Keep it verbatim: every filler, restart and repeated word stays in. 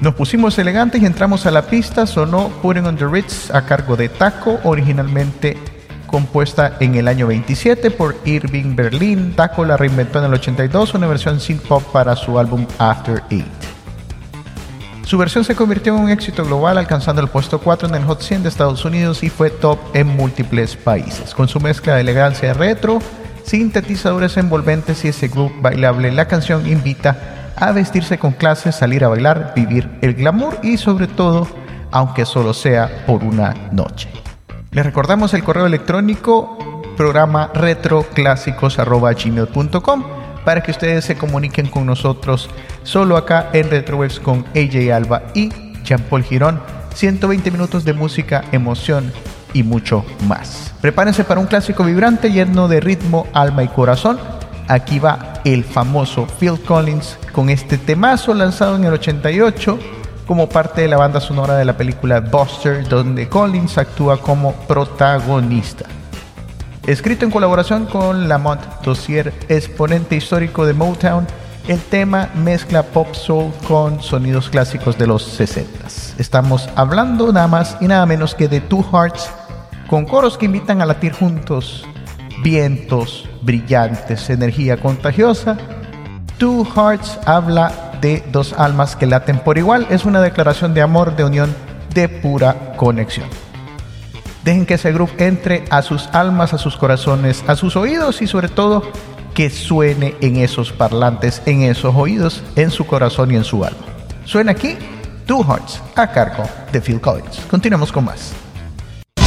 Nos pusimos elegantes y entramos a la pista. Sonó Putting on the Ritz a cargo de Taco, originalmente compuesta en el año veintisiete por Irving Berlin. Taco la reinventó en el ochenta y dos, una versión synth pop para su álbum After Eight. Su versión se convirtió en un éxito global, alcanzando el puesto cuatro en el Hot cien de Estados Unidos y fue top en múltiples países. Con su mezcla de elegancia retro, sintetizadores envolventes y ese groove bailable, la canción invita a vestirse con clase, salir a bailar, vivir el glamour y sobre todo, aunque solo sea por una noche. Les recordamos el correo electrónico programa retroclásicos arroba gmail punto com para que ustedes se comuniquen con nosotros solo acá en Retrowaves con A J Alba y Jean-Paul Girón. ciento veinte minutos de música, emoción y mucho más. Prepárense para un clásico vibrante lleno de ritmo, alma y corazón. Aquí va el famoso Phil Collins con este temazo lanzado en el ochenta y ocho como parte de la banda sonora de la película Buster, donde Collins actúa como protagonista. Escrito en colaboración con Lamont Dozier, exponente histórico de Motown, el tema mezcla pop soul con sonidos clásicos de los sesentas. Estamos hablando nada más y nada menos que de Two Hearts, con coros que invitan a latir juntos, vientos brillantes, energía contagiosa. Two Hearts habla de dos almas que laten por igual. Es una declaración de amor, de unión, de pura conexión. Dejen que ese groove entre a sus almas, a sus corazones, a sus oídos y sobre todo que suene en esos parlantes, en esos oídos, en su corazón y en su alma. Suena aquí Two Hearts a cargo de Phil Collins. Continuamos con más.